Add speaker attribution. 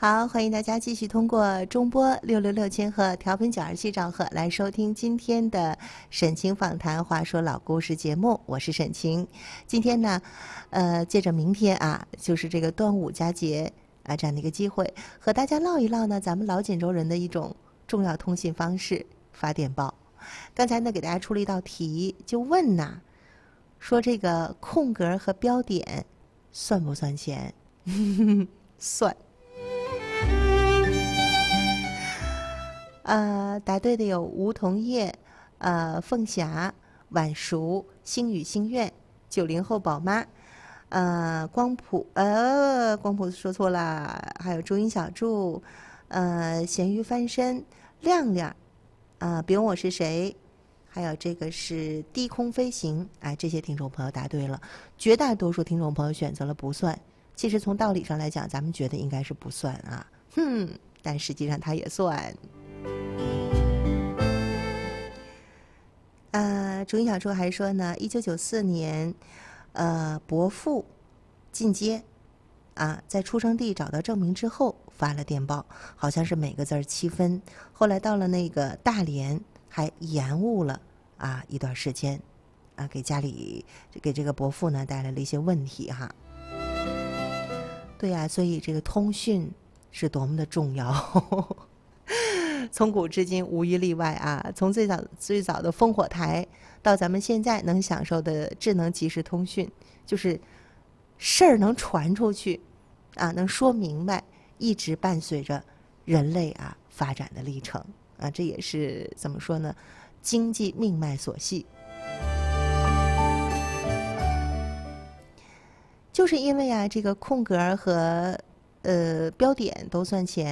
Speaker 1: 好，欢迎大家继续通过中波666千赫调频97兆赫来收听今天的沈晴访谈话说老故事节目，我是沈晴。今天呢，借着明天啊，就是这个端午佳节啊这样的一个机会，和大家唠一唠呢，咱们老锦州人的一种重要通信方式——发电报。刚才呢，给大家出了一道题，就问呐，说这个空格和标点算不算钱？算。答对的有梧桐叶、凤霞、晚熟、星语心愿、90后宝妈、光谱说错了，还有朱茵小筑、咸鱼翻身、亮亮，别问我是谁，还有这个是低空飞行，哎，这些听众朋友答对了，绝大多数听众朋友选择了不算。其实从道理上来讲，咱们觉得应该是不算啊，但实际上它也算。朱茵小筑还说呢，1994年，伯父进阶，在出生地找到证明之后发了电报，好像是每个字7分。后来到了那个大连，还延误了一段时间，给家里给这个伯父呢带来了一些问题哈。对呀，所以这个通讯是多么的重要。从古至今无一例外啊！从最早的烽火台到咱们现在能享受的智能即时通讯，就是事儿能传出去能说明白，一直伴随着人类发展的历程这也是怎么说呢？经济命脉所系。就是因为这个空格和标点都算钱。